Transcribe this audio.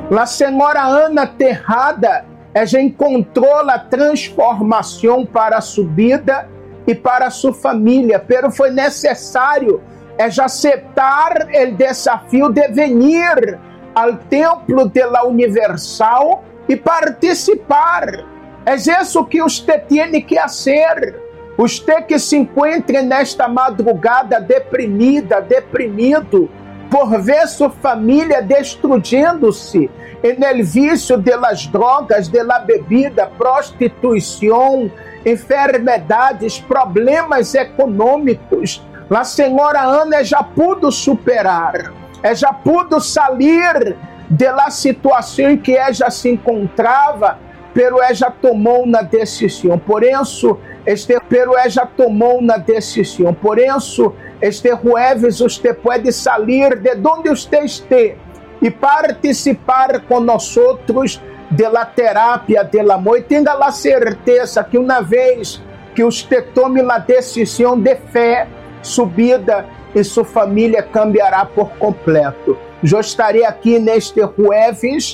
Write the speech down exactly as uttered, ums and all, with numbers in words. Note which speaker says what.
Speaker 1: A senhora Ana Terrada já encontrou a transformação para a subida e para a sua família, pero foi necessário é já aceitar o desafio de vir ao templo de la Universal e participar. É isso que você tem que fazer. Você que se encontra nesta madrugada deprimida, deprimido, por ver sua família destruindo-se no vício das drogas, da bebida, prostituição, enfermidades, problemas econômicos. A senhora Ana já pudo superar, já pudo sair da situação em que ela se encontrava, pero ela tomou uma decisão. Por isso, este, pero ela tomou uma decisão. Por isso, este jueves você pode sair de onde você esteja e participar com nós outros da terapia do amor. E tenha a certeza que uma vez que você tome a decisão de fé, subida e sua família cambiará por completo. Eu estarei aqui neste jueves